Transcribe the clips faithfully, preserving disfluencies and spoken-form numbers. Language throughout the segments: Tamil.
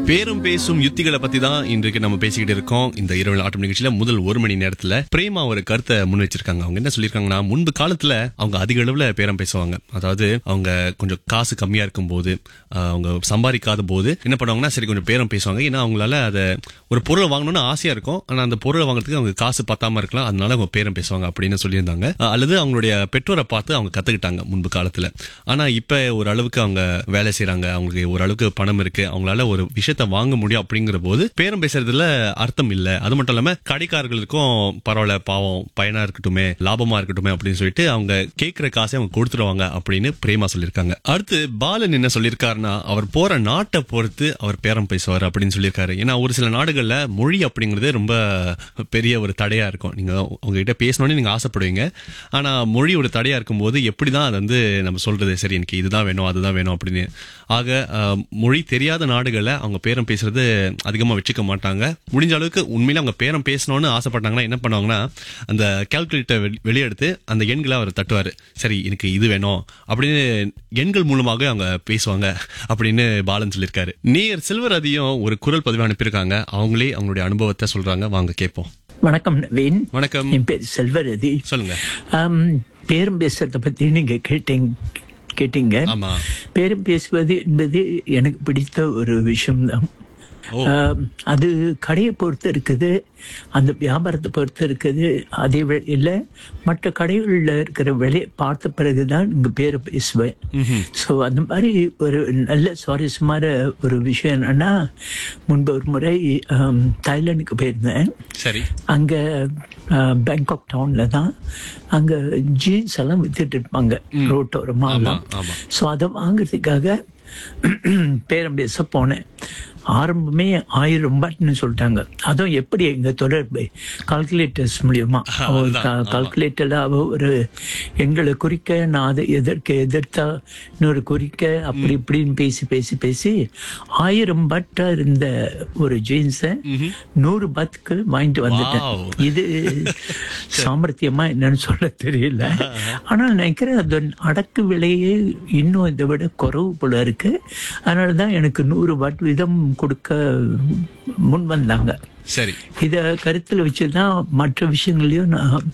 பேரும் பேசும் யுத்திகளை பத்தி தான் இன்றைக்கு நம்ம பேசிக்கிட்டு இருக்கோம். இந்த இரவு ஆட்டம் நிகழ்ச்சியில முதல் ஒரு மணி நேரத்துல பிரேமா ஒரு கருத்தை முன் வச்சிருக்காங்க. அவங்க என்ன சொல்லியிருக்காங்கன்னா, முன்பு காலத்துல அவங்க அதிக அளவுல பேரம் பேசுவாங்க. அதாவது அவங்க கொஞ்சம் காசு கம்மியா இருக்கும் போது, அவங்க சம்பாதிக்காத போது என்ன பண்ணுவாங்கன்னா, சரி கொஞ்சம் பேரம் பேசுவாங்க. ஏன்னா அவங்களால அதை ஒரு பொருளை வாங்கணும்னு ஆசையா இருக்கும், ஆனா அந்த பொருளை வாங்குறதுக்கு அவங்க காசு பத்தாம இருக்கலாம், அதனால அவங்க பேரம் பேசுவாங்க அப்படின்னு சொல்லியிருந்தாங்க. அல்லது அவங்களுடைய பெற்றோரை பார்த்து அவங்க கத்துக்கிட்டாங்க முன்பு காலத்துல. ஆனா இப்ப ஒரு அளவுக்கு அவங்க வேலை செய்யறாங்க, அவங்களுக்கு ஒரு அளவுக்கு பணம் இருக்கு, அவங்களால ஒரு விஷயத்த வாங்க முடியும் அப்படிங்கிற போது பேரம் பேசுறதுல அர்த்தம் இல்ல. அது மட்டும் இல்லாம கடைக்காரர்களுக்கும் பரவாயில்ல, பாவம் பயனா இருக்கட்டுமே, லாபமா இருக்கட்டுமே அப்படின்னு சொல்லிட்டு அவங்க கேட்கிற காசை அவங்க கொடுத்துருவாங்க அப்படின்னு பிரேமா சொல்லியிருக்காங்க. அடுத்து பாலன் என்ன சொல்லியிருக்காருன்னா, அவர் போற நாட்டை பொறுத்து அவர் பேரம் பேசுவார் அப்படின்னு சொல்லியிருக்காரு. ஏன்னா ஒரு சில நாடுகள்ல மொழி அப்படிங்கிறது ரொம்ப பெரிய ஒரு தடையா இருக்கும். நீங்க உங்ககிட்ட பேசணும்னு நீங்க ஆசைப்படுவீங்க, ஆனா மொழி ஒரு தடையா இருக்கும் போது எப்படிதான் அதை வந்து நம்ம சொல்றது, சரி எனக்கு இதுதான் வேணும் அதுதான் வேணும் அப்படின்னு. ஆக மொழி தெரியாத நாடுகள்ல அவங்க பேரம் பேசுறது அதிகமா வச்சுக்க மாட்டாங்க. முடிஞ்ச அளவுக்கு உண்மையில அவங்க பேரம் பேசணும்னு ஆசைப்பட்டாங்கன்னா என்ன பண்ணுவாங்கன்னா, அந்த கால்குலேட்டர் வெளியெடுத்து அந்த எண்களை அவர் தட்டுவாரு. சரி எனக்கு இது வேணும் அப்படின்னு எண்கள் மூலமாக அவங்க பேசுவாங்க அப்படின்னு பாலன் சொல்லியிருக்காரு. நேயர் செல்வராதியும் ஒரு குரல் பதிவு அனுப்பியிருக்காங்க. அவங்களே அவங்களுடைய அனுபவத்தை சொல்றாங்க, வாங்க கேட்போம். வணக்கம் நவீன். வணக்கம். என் பேர் செல்வரதி. சொல்லுங்க. பேரும் பேசுறத பத்தி நீங்க கேட்டீங்க கேட்டீங்க பேரும் பேசுவது என்பது எனக்கு பிடித்த ஒரு விஷயம்தான். அது கடையை பொறுத்து இருக்குது, அந்த வியாபாரத்தை பொறுத்து இருக்குது. அதே இல்லை, மற்ற கடைகளில் இருக்கிற விலையை பார்த்த பிறகுதான் இங்க பேரை பேசுவேன். ஸோ அந்த மாதிரி ஒரு நல்ல சுவாரஸ்யமான ஒரு விஷயம் என்னன்னா, முன்பு ஒரு முறை தாய்லாந்துக்கு போயிருந்தேன். சரி. அங்க பேங்காக் டவுன்ல தான் அங்க ஜீன்ஸ் எல்லாம் வித்துட்டு இருப்பாங்க ரோட்டோரமா. ஸோ அதை வாங்குறதுக்காக பேரம் பேச போனேன். ஆரம்பமே ஆயிரம் ரூபாய்ன்னு சொல்லிட்டாங்க. அதுவும் எப்படி எங்க தொடர்பு கால்குலேட்டர்ஸ் மூலியமா, கால்குலேட்டர்ல ஒரு எங்களை குறிக்க, நான் அதை எதற்கு எதிர்த்தா இன்னொரு குறிக்க, அப்படி இப்படின்னு பேசி பேசி பேசி ஆயிரம் பாட்டா இருந்த ஒரு ஜீன்ஸை நூறு பாத்துக்கு வாங்கிட்டு வந்துட்டேன். இது சாமர்த்தியமா என்னன்னு சொல்ல தெரியல, ஆனால் நினைக்கிறேன் அது அடக்கு விலையே இன்னும் இதை விட குறைவு போல இருக்கு. அதனாலதான் எனக்கு நூறு பாட் வீதம் கொடுக்க முன் வந்தாங்க. சரி. இத கருத்துல வச்சுதான் மற்ற விஷயங்களையும் நான்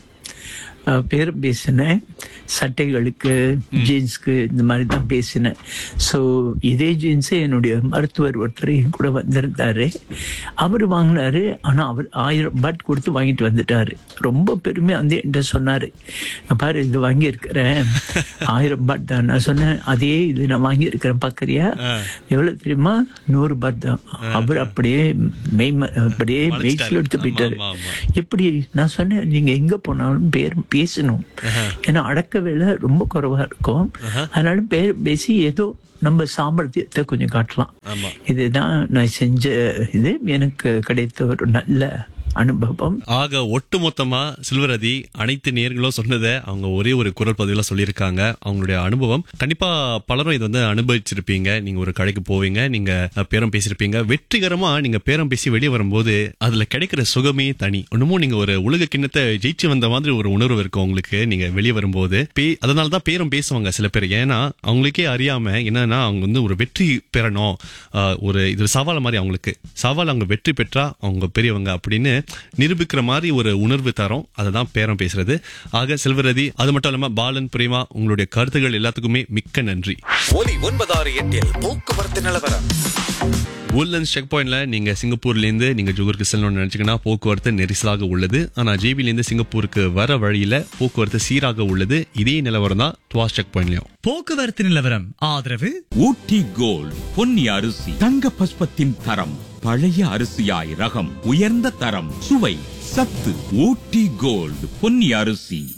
பேரும் பேசினேன். சட்டைகளுக்கு, ஜீன்ஸ்க்கு இந்த மாதிரி தான் பேசினேன். ஸோ இதே ஜீன்ஸை என்னுடைய மருத்துவர் ஒருத்தரையும் கூட வந்திருந்தாரு. அவர் வாங்கினாரு, ஆனால் அவர் ஆயிரம் பாட் கொடுத்து வாங்கிட்டு வந்துட்டாரு. ரொம்ப பெருமையாக வந்து என்கிட்ட சொன்னாரு, பாரு இது வாங்கியிருக்கிறேன், ஆயிரம் பாட் தான். நான் சொன்னேன், அதே இது நான் வாங்கியிருக்கிறேன் பார்க்கறியா, எவ்வளவு தெரியுமா, நூறு பாட் தான். அவர் அப்படியே மெய் அப்படியே மெய்ச்சில் எடுத்து போயிட்டாரு. எப்படி? நான் சொன்னேன், நீங்க எங்க போனாலும் பேர் பேசணும், ஏன்னா அடக்க வேலை ரொம்ப குறைவா இருக்கும். அதனால பேர் பேசி ஏதோ நம்ம சாமர்த்தியத்தை கொஞ்சம் காட்டலாம். இதுதான் நான் செஞ்ச இது, எனக்கு கிடைத்த ஒரு நல்ல அனுபவம். ஆக ஒட்டுமொத்தமா செல்வரதி அனைத்து நேர்களும் சொன்னதை அவங்க ஒரே ஒரு குரல் பதிவுல சொல்லியிருக்காங்க. அவங்களுடைய அனுபவம் கண்டிப்பா பலரும் இது வந்து அனுபவிச்சிருப்பீங்க. நீங்க ஒரு கடைக்கு போவீங்க, நீங்க பேரம் பேசிருப்பீங்க, வெற்றிகரமா நீங்க பேரம் பேசி வெளியே வரும்போது அதுல கிடைக்கிற சுகமே தனி. ஒண்ணுமோ நீங்க ஒரு உலக கிண்ணத்தை ஜெயிச்சு வந்த மாதிரி ஒரு உணர்வு இருக்கும் உங்களுக்கு நீங்க வெளியே வரும்போது. அதனாலதான் பேரம் பேசுவாங்க சில பேர். ஏன்னா அவங்களுக்கே அறியாம என்னன்னா, அவங்க வந்து ஒரு வெற்றி பெறணும், ஒரு இது சவால் மாதிரி, அவங்களுக்கு சவால், அவங்க வெற்றி பெற்றா அவங்க பெரியவங்க அப்படின்னு நிரூபிக்கிற மாதிரி ஒரு உணர்வு தரும். அதுதான் பேரம் பேசுறது. ஆக செல்வரதி, அது மட்டும் இல்லாம பாலன், பிரேமா, உங்களுடைய கருத்துகள் எல்லாத்துக்குமே மிக்க நன்றி. ஒலி ஒன்பதாறு எட்டில் போக்குவரத்து நிலவரம். உட்லண்ட்ஸ் செக் பாயிண்ட்ல நீங்க சிங்கப்பூர்ல இருந்து நீங்க ஜூகூருக்கு செல்லணும்னு நினைச்சீங்கன்னா போக்குவரத்து நெரிசலாக உள்ளது. ஆனா ஜேபில இருந்து சிங்கப்பூருக்கு வர வழியில போக்குவரத்து சீராக உள்ளது. இதே நிலவரம் தான் துவாஸ் செக் பாயிண்ட்லயும். போக்குவரத்து நிலவரம் ஆதரவு ஊட்டி கோல்ட் பொன்னி அரிசி, தங்க பஸ்பத்தின் தரம், பழைய அரிசியாய் ரகம், உயர்ந்த தரம், சுவை, சத்து. ஊட்டி கோல்ட் பொன்னி அரிசி.